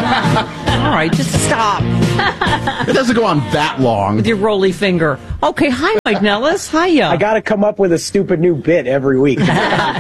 All right, just stop. It doesn't go on that long. With your roly finger. Okay, hi, Mike Nellis. Hiya. I got to come up with a stupid new bit every week. Can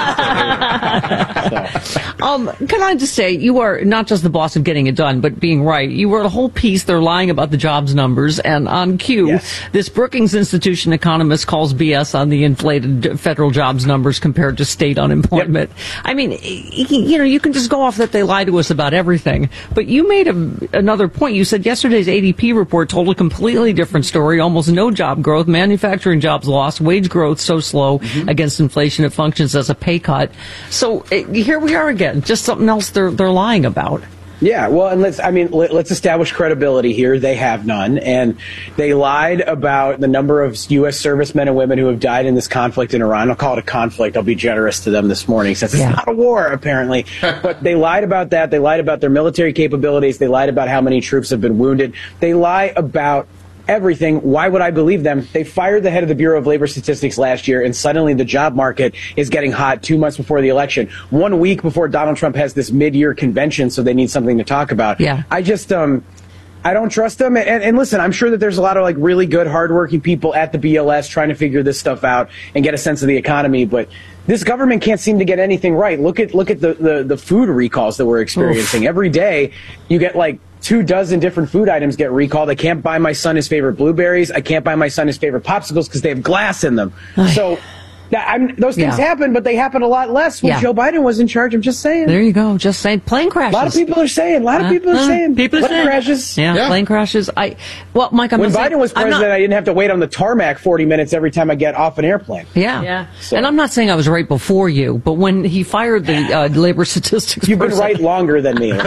I just say, you are not just the boss of getting it done, but being right. You wrote a whole piece, they're lying about the jobs numbers, and on cue, yes. This Brookings Institution economist calls BS on the inflated federal jobs numbers compared to state unemployment. Yep. I mean, you can just go off that they lie to us about everything, but you made another point. You said yesterday's ADP report told a completely different story, almost no job growth, manufacturing jobs lost, wage growth so slow against inflation it functions as a pay cut. So here we are again, just something else they're lying about. Yeah, well, and let's establish credibility here. They have none, and they lied about the number of U.S. servicemen and women who have died in this conflict in Iran. I'll call it a conflict. I'll be generous to them this morning, since it's not a war, apparently. But they lied about that. They lied about their military capabilities. They lied about how many troops have been wounded. They lie about everything. Why would I believe them? They fired the head of the Bureau of Labor Statistics last year, and suddenly the job market is getting hot 2 months before the election, 1 week before Donald Trump has this mid-year convention, so they need something to talk about. Yeah. I don't trust them. And listen, I'm sure that there's a lot of really good, hardworking people at the BLS trying to figure this stuff out and get a sense of the economy, but this government can't seem to get anything right. Look at the food recalls that we're experiencing. Oof. Every day you get 24 different food items get recalled. I can't buy my son his favorite blueberries. I can't buy my son his favorite popsicles because they have glass in them. So those things happen, but they happen a lot less when Joe Biden was in charge. I'm just saying. There you go. Just saying. Plane crashes. A lot of people are saying. Plane crashes. Plane crashes. Mike, when Biden was president, I didn't have to wait on the tarmac 40 minutes every time I get off an airplane. Yeah. So. And I'm not saying I was right before you, but when he fired the labor statistics You've been right longer than me.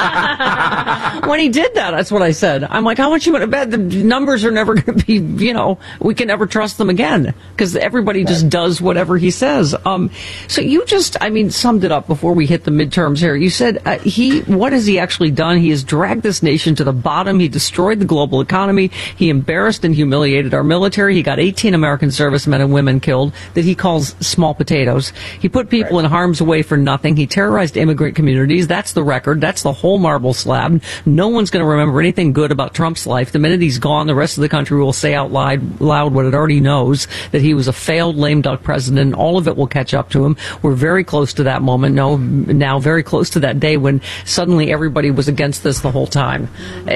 When he did that, that's what I said. I'm like, how much you want to bet? The numbers are never going to be, we can never trust them again because everybody just does whatever he says. So you just, summed it up before we hit the midterms here. You said what has he actually done? He has dragged this nation to the bottom. He destroyed the global economy. He embarrassed and humiliated our military. He got 18 American servicemen and women killed that he calls small potatoes. He put people in harm's way for nothing. He terrorized immigrant communities. That's the record. That's the whole marble slab. No one's going to remember anything good about Trump's life. The minute he's gone, the rest of the country will say out loud what it already knows, that he was a failed lame duck president, and all of it will catch up to him. We're very close to that moment. Now very close to that day when suddenly everybody was against this the whole time.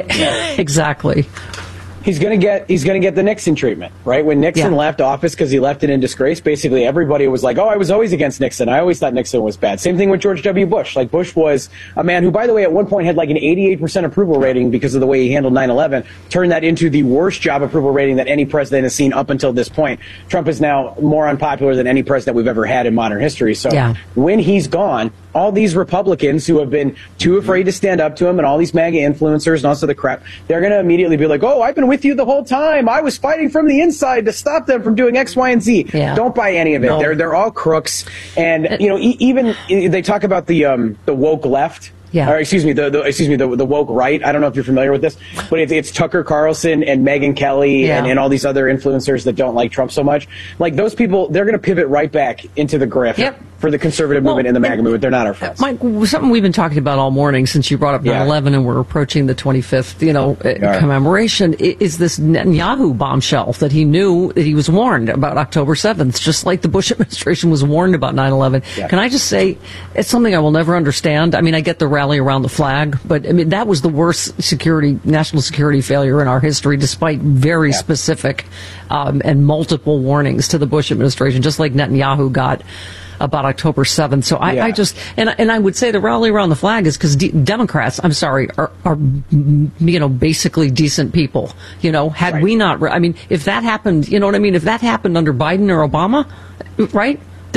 Exactly. He's going to get the Nixon treatment, right? When Nixon left office because he left it in disgrace, basically everybody was like, oh, I was always against Nixon. I always thought Nixon was bad. Same thing with George W. Bush. Bush was a man who, by the way, at one point had an 88% approval rating because of the way he handled 9/11, turned that into the worst job approval rating that any president has seen up until this point. Trump is now more unpopular than any president we've ever had in modern history. So when he's gone, all these Republicans who have been too afraid to stand up to him and all these MAGA influencers and all sorts of crap, they're going to immediately be like, oh, I've been with you the whole time. I was fighting from the inside to stop them from doing X, Y, and Z. Yeah. Don't buy any of it. No. They're all crooks. And, even they talk about the woke left. Yeah. Or excuse me, the woke right. I don't know if you're familiar with this, but it's Tucker Carlson and Megyn Kelly and all these other influencers that don't like Trump so much. Those people, they're going to pivot right back into the grift for the conservative movement and the MAGA movement. They're not our friends. Mike, something we've been talking about all morning since you brought up 9/11 and we're approaching the 25th, commemoration, is this Netanyahu bombshell that he knew that he was warned about October 7th, just like the Bush administration was warned about 9/11. Yeah. Can I just say, it's something I will never understand. I get the rally around the flag, but that was the worst national security failure in our history, despite very specific and multiple warnings to the Bush administration, just like Netanyahu got about October 7th. So I just, and I would say the rally around the flag is because Democrats, are basically decent people. Had we not, if that happened, if that happened under Biden or Obama, right?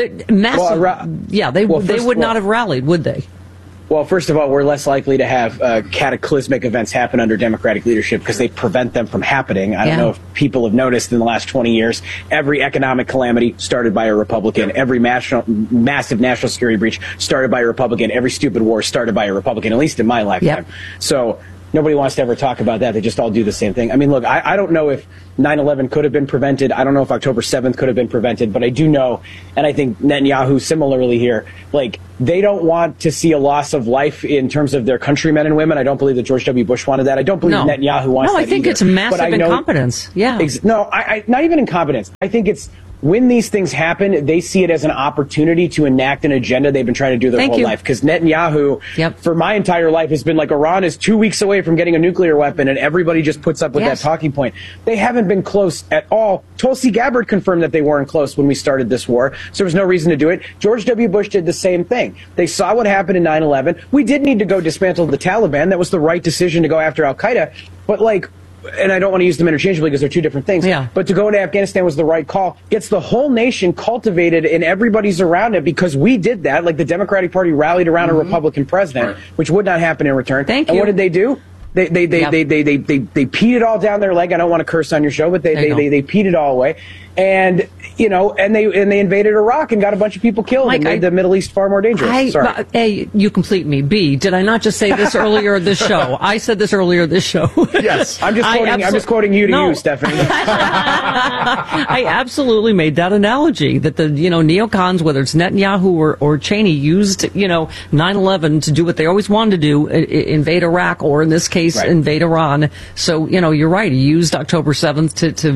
They would not have rallied, would they? Well, first of all, we're less likely to have cataclysmic events happen under Democratic leadership because they prevent them from happening. I don't know if people have noticed in the last 20 years, every economic calamity started by a Republican, every massive national security breach started by a Republican, every stupid war started by a Republican, at least in my lifetime. So nobody wants to ever talk about that. They just all do the same thing. I mean, look, I don't know if 9/11 could have been prevented. I don't know if October 7th could have been prevented, but I do know, and I think Netanyahu similarly here, like, they don't want to see a loss of life in terms of their countrymen and women. I don't believe that George W. Bush wanted that. I don't believe Netanyahu wants that No, I think either. it's massive incompetence. Yeah. Not even incompetence. I think it's when these things happen, they see it as an opportunity to enact an agenda they've been trying to do their whole life. Because Netanyahu, for my entire life, has been like, Iran is 2 weeks away from getting a nuclear weapon, and everybody just puts up with that talking point. They haven't been close at all. Tulsi Gabbard confirmed that they weren't close when we started this war, so there was no reason to do it. George W. Bush did the same thing. They saw what happened in 9/11. We did need to go dismantle the Taliban. That was the right decision to go after al-Qaeda. But, like, and I don't want to use them interchangeably because they're two different things. Yeah. But to go into Afghanistan was the right call. Gets the whole nation cultivated and everybody's around it because we did that. Like the Democratic Party rallied around a Republican president, which would not happen in return. And what did they do? They peed it all down their leg. I don't want to curse on your show, but they peed it all away. And, you know, and they invaded Iraq and got a bunch of people killed and made the Middle East far more dangerous. Sorry. A, you complete me. B, did I not just say this earlier this show? I said this earlier this show. Yes. I'm just quoting you to you, Stephanie. I absolutely made that analogy that the, you know, neocons, whether it's Netanyahu or Cheney, used, you know, 9/11 to do what they always wanted to do, invade Iraq, or in this case, invade Iran. So, you know, you're right. He used October 7th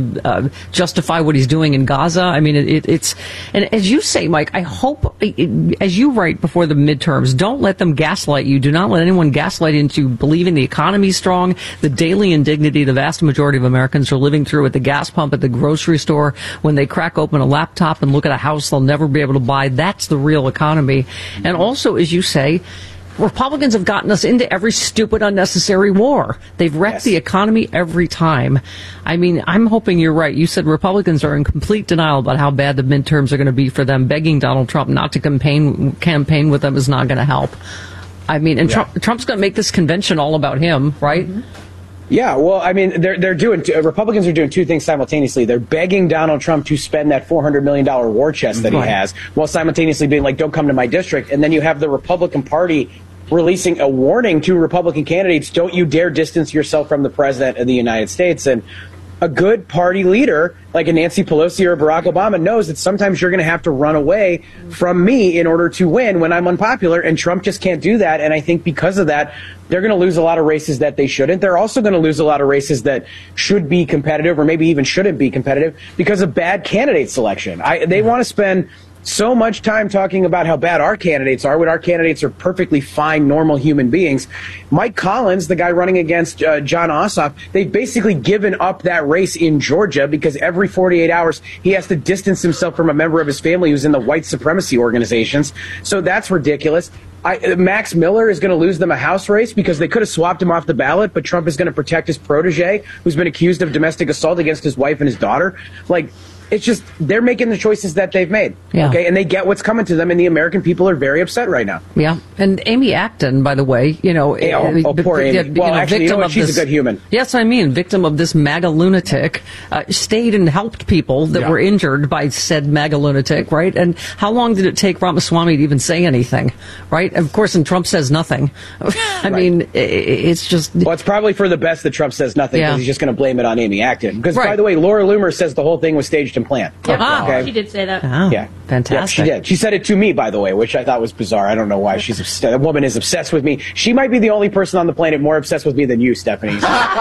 to justify what he's doing in Gaza. I mean, it's, and as you say, Mike, I hope, as you write before the midterms, don't let them gaslight you. Do not let anyone gaslight you into believing the economy's strong, the daily indignity the vast majority of Americans are living through at the gas pump, at the grocery store, when they crack open a laptop and look at a house they'll never be able to buy. That's the real economy. And also, as you say, Republicans have gotten us into every stupid, unnecessary war. They've wrecked the economy every time. I mean, I'm hoping you're right. You said Republicans are in complete denial about how bad the midterms are going to be for them. Begging Donald Trump not to campaign with them is not going to help. I mean, and Trump's going to make this convention all about him, right? Mm-hmm. Yeah, well, I mean, they're doing Republicans are doing two things simultaneously. They're begging Donald Trump to spend that $400 million war chest that he has, while simultaneously being like, "Don't come to my district." And then you have the Republican Party releasing a warning to Republican candidates: "Don't you dare distance yourself from the president of the United States." And a good party leader like a Nancy Pelosi or Barack Obama knows that sometimes you're going to have to run away from me in order to win when I'm unpopular, and Trump just can't do that. And I think because of that, they're going to lose a lot of races that they shouldn't. They're also going to lose a lot of races that should be competitive or maybe even shouldn't be competitive because of bad candidate selection. They want to spend so much time talking about how bad our candidates are when our candidates are perfectly fine, normal human beings. Mike Collins, the guy running against John Ossoff, they've basically given up that race in Georgia because every 48 hours he has to distance himself from a member of his family who's in the white supremacy organizations. So that's ridiculous. Max Miller is going to lose them a House race because they could have swapped him off the ballot, but Trump is going to protect his protege who's been accused of domestic assault against his wife and his daughter. Like, it's just, they're making the choices that they've made. Yeah. Okay. And they get what's coming to them, and the American people are very upset right now. Yeah. And Amy Acton, by the way, you know, poor Amy. Well, actually, you know what? She's a good human. Yes, I mean, victim of this MAGA lunatic, stayed and helped people that were injured by said MAGA lunatic, right? And how long did it take Ramaswamy to even say anything, right? Of course, and Trump says nothing. I mean, it's just... Well, it's probably for the best that Trump says nothing because he's just going to blame it on Amy Acton. Because, by the way, Laura Loomer says the whole thing was staged and planned. Yeah, she did say that. Oh, yeah, fantastic. Yeah, she did. She said it to me, by the way, which I thought was bizarre. I don't know why that woman is obsessed with me. She might be the only person on the planet more obsessed with me than you, Stephanie.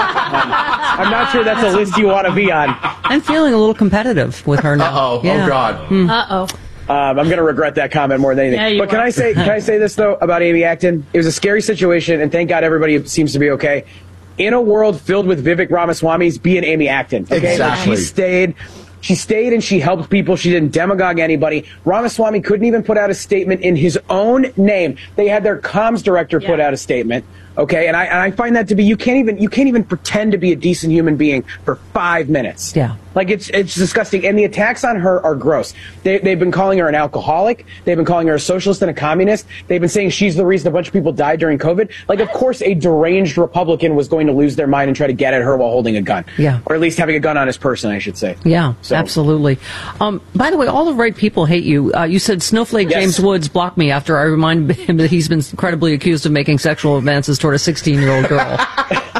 I'm not sure that's a list you want to be on. I'm feeling a little competitive with her now. Oh God. I'm going to regret that comment more than anything. But can I say this though about Amy Acton? It was a scary situation, and thank God everybody seems to be okay. In a world filled with Vivek Ramaswamys, be an Amy Acton. Okay? Exactly. She stayed and she helped people. She didn't demagogue anybody. Ramaswamy couldn't even put out a statement in his own name. They had their comms director put out a statement. Okay, and I find that to be, you can't even pretend to be a decent human being for 5 minutes. Yeah. Like, it's disgusting. And the attacks on her are gross. They've been calling her an alcoholic. They've been calling her a socialist and a communist. They've been saying she's the reason a bunch of people died during COVID. Like, of course, a deranged Republican was going to lose their mind and try to get at her while holding a gun. Yeah. Or at least having a gun on his person, I should say. Yeah, absolutely. By the way, all the right people hate you. You said Snowflake James Woods blocked me after I reminded him that he's been credibly accused of making sexual advances toward a 16-year-old girl.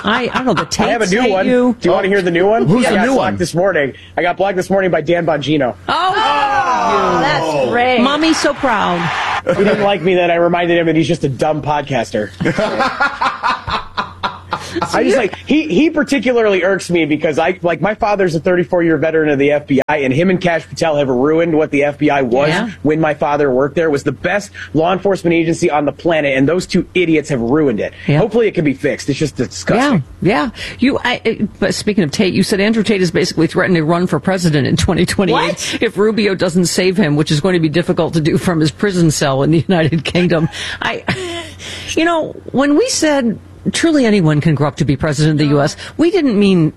I don't know. The Tates I have a new one. You. Do you want to hear the new one? Who's the new one? I got blocked this morning by Dan Bongino. Oh, That's great. Mommy's so proud. He didn't like me that I reminded him that he's just a dumb podcaster. I just like he particularly irks me because my father's a 34-year veteran of the FBI, and him and Kash Patel have ruined what the FBI was when my father worked there. It was the best law enforcement agency on the planet, and those two idiots have ruined it. Yeah. Hopefully, it can be fixed. It's just disgusting. Yeah. But speaking of Tate, you said Andrew Tate is basically threatening to run for president in 2028 if Rubio doesn't save him, which is going to be difficult to do from his prison cell in the United Kingdom. When we said truly anyone can grow up to be president of the U.S., we didn't mean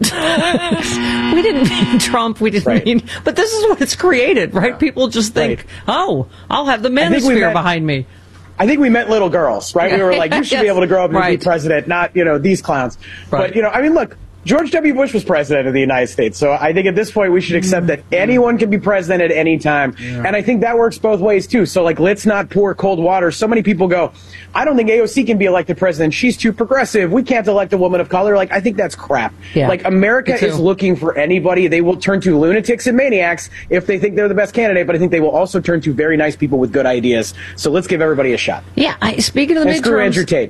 Trump. We didn't mean, but this is what it's created, right? Yeah. People just think, I'll have the manosphere behind me. I think we meant little girls, right? We were like, you should be able to grow up and be president, not, these clowns. Right. But, look, George W. Bush was president of the United States, so I think at this point we should accept that anyone can be president at any time, and I think that works both ways too. So, let's not pour cold water. So many people go, I don't think AOC can be elected president. She's too progressive. We can't elect a woman of color. I think that's crap. Yeah, America is looking for anybody. They will turn to lunatics and maniacs if they think they're the best candidate, but I think they will also turn to very nice people with good ideas. So let's give everybody a shot. Yeah, speaking of the midterms. Screw Andrew Tate.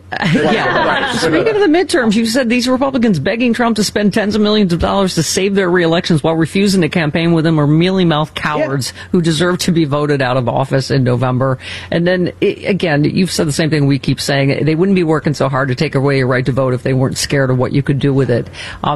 Speaking of the midterms, you said these Republicans begging Trump to spend tens of millions of dollars to save their reelections while refusing to campaign with him are mealy-mouthed cowards who deserve to be voted out of office in November. And then, again, you've said the same thing we keep saying. They wouldn't be working so hard to take away your right to vote if they weren't scared of what you could do with it.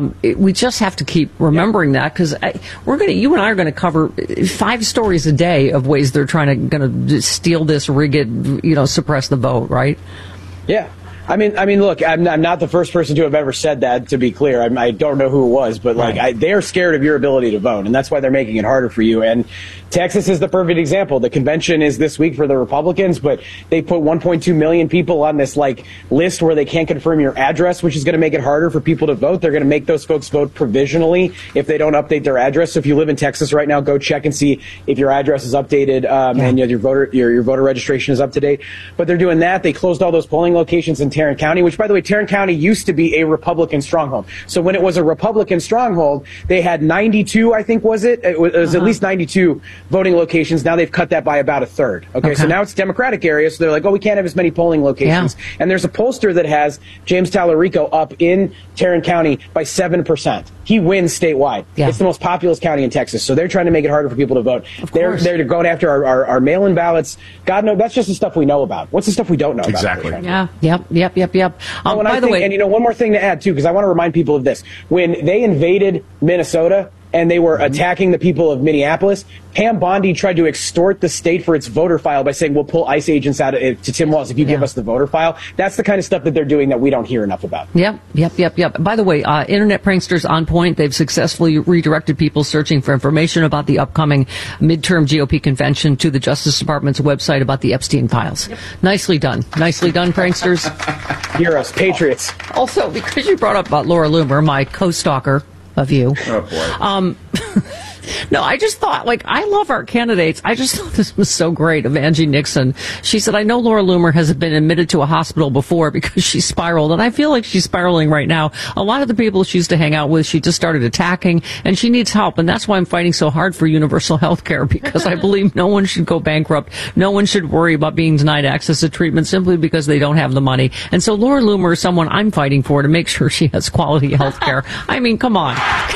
We just have to keep remembering that, because you and I are going to cover 5 stories a day of ways they're trying to steal this, rig it, suppress the vote, right? Yeah. I mean, look, I'm not the first person to have ever said that, to be clear. I don't know who it was, but they're scared of your ability to vote, and that's why they're making it harder for you. And Texas is the perfect example. The convention is this week for the Republicans, but they put 1.2 million people on this list where they can't confirm your address, which is going to make it harder for people to vote. They're going to make those folks vote provisionally if they don't update their address. So if you live in Texas right now, go check and see if your address is updated and your voter registration is up to date. But they're doing that. They closed all those polling locations in Tarrant County, which, by the way, Tarrant County used to be a Republican stronghold. So when it was a Republican stronghold, they had 92, I think, was it? It was at least 92 voting locations. Now they've cut that by about a third. Okay, so now it's Democratic area, so they're like, we can't have as many polling locations. Yeah. And there's a pollster that has James Tallarico up in Tarrant County by 7%. He wins statewide. Yeah. It's the most populous county in Texas, so they're trying to make it harder for people to vote. They're going after our mail-in ballots. God knows, that's just the stuff we know about. What's the stuff we don't know about? Exactly. Yeah. Yep. By the way, and one more thing to add too, because I want to remind people of this: when they invaded Minnesota and they were attacking the people of Minneapolis, Pam Bondi tried to extort the state for its voter file by saying, we'll pull ICE agents out to Tim Walz if you give us the voter file. That's the kind of stuff that they're doing that we don't hear enough about. Yep. By the way, internet pranksters on point. They've successfully redirected people searching for information about the upcoming midterm GOP convention to the Justice Department's website about the Epstein files. Yep. Nicely done, pranksters. Heroes, patriots. Also, because you brought up Laura Loomer, my co-stalker of you. Oh, boy. No, I just thought, I love our candidates. I just thought this was so great of Angie Nixon. She said, I know Laura Loomer has been admitted to a hospital before because she spiraled, and I feel like she's spiraling right now. A lot of the people she used to hang out with, she just started attacking, and she needs help, and that's why I'm fighting so hard for universal health care, because I believe no one should go bankrupt. No one should worry about being denied access to treatment simply because they don't have the money. And so Laura Loomer is someone I'm fighting for to make sure she has quality health care. I mean, come on.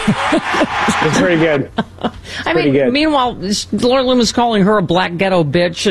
It's pretty good. Good. Meanwhile, Laura Loomer's calling her a black ghetto bitch,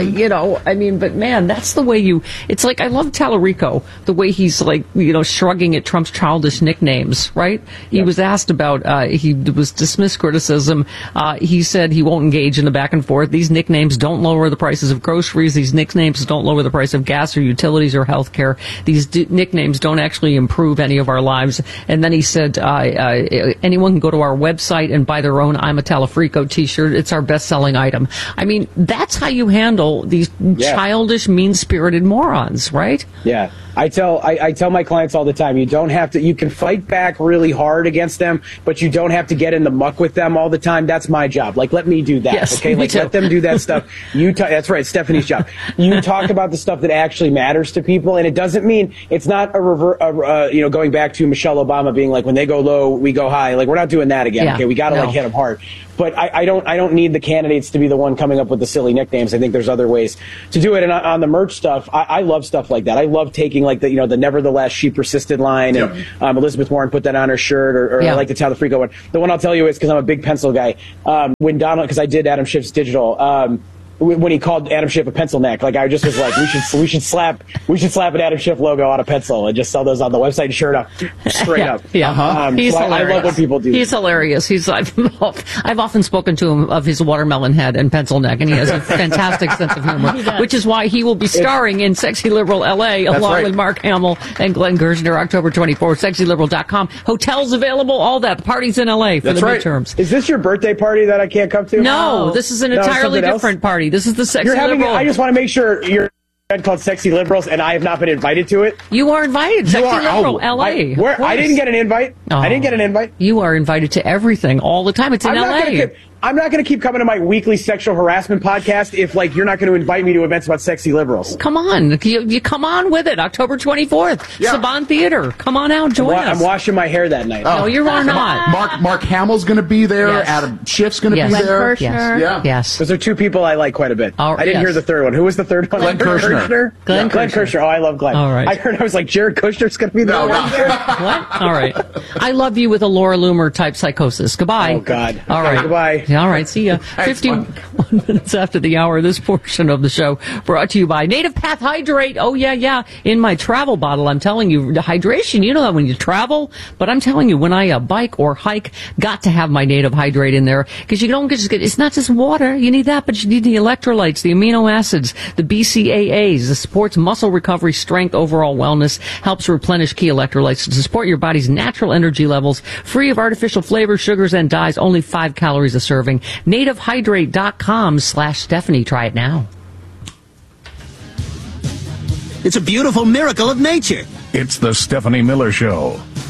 and, but man, that's the way it's like, I love Tallarico, the way he's shrugging at Trump's childish nicknames, right? He was asked about, he was dismissed criticism. He said he won't engage in the back and forth. These nicknames don't lower the prices of groceries. These nicknames don't lower the price of gas or utilities or health care. These nicknames don't actually improve any of our lives. And then he said, anyone can go to our website and buy their own I'm a Talafrico t-shirt. It's our best-selling item. I mean, that's how you handle these childish, mean-spirited morons, right? Yeah. I tell my clients all the time, you can fight back really hard against them, but you don't have to get in the muck with them all the time. That's my job. Like, let me do that. Yes, okay. Like, let them do that stuff. That's right. Stephanie's job. You talk about the stuff that actually matters to people. And it doesn't mean it's not going back to Michelle Obama being like, when they go low, we go high. Like, we're not doing that again. Yeah, okay. We got to hit them hard. But I don't need the candidates to be the one coming up with the silly nicknames. I think there's other ways to do it. And on the merch stuff, I love stuff like that. I love taking like the nevertheless she persisted line, and Elizabeth Warren put that on her shirt, or I like the Talafrico one. The one I'll tell you is, because I'm a big pencil guy. Because I did Adam Schiff's digital. When he called Adam Schiff a pencil neck, like, I just was like, we should slap an Adam Schiff logo on a pencil and just sell those on the website and shirt up, straight up. Yeah, he's hilarious. I love when people do. He's hilarious. I've often spoken to him of his watermelon head and pencil neck, and he has a fantastic sense of humor, which is why he will be starring in Sexy Liberal LA along with Mark Hamill and Glenn Gershner, October 24th. SexyLiberal.com. Hotels available. All that. Parties in LA for the midterms. Is this your birthday party that I can't come to? No, this is an entirely different party. This is the Sexy Liberal. I just want to make sure you're called Sexy Liberals, and I have not been invited to it. You are invited. Sexy Liberal, LA. I didn't get an invite. I didn't get an invite. You are invited to everything all the time. It's in LA. I'm not going to keep coming to my weekly sexual harassment podcast if, like, you're not going to invite me to events about sexy liberals. Come on. You come on with it. October 24th. Saban Theater. Come on out. Join us. I'm washing my hair that night. No, you are not. Mark Hamill's going to be there. Yes. Adam Schiff's going to be there. Yes. Those are two people I like quite a bit. I didn't hear the third one. Who was the third one? Glenn Kirshner. Glenn Kirshner. Oh, I love Glenn. All right. I was like, Jared Kushner's going to be there. What? All right. I love you with a Laura Loomer type psychosis. Goodbye. Oh, God. All right. Goodbye. All right. See ya. 51 minutes after the hour, this portion of the show brought to you by Native Path Hydrate. Oh, yeah. In my travel bottle, I'm telling you, the hydration, you know that when you travel, but I'm telling you, when I bike or hike, got to have my Native Hydrate in there, because you don't just get, it's not just water, you need that, but you need the electrolytes, the amino acids, the BCAAs, the supports muscle recovery, strength, overall wellness, helps replenish key electrolytes to support your body's natural energy levels, free of artificial flavors, sugars, and dyes, only 5 calories a serving. NativeHydrate.com/Stephanie. Try it now. It's a beautiful miracle of nature. It's the Stephanie Miller Show.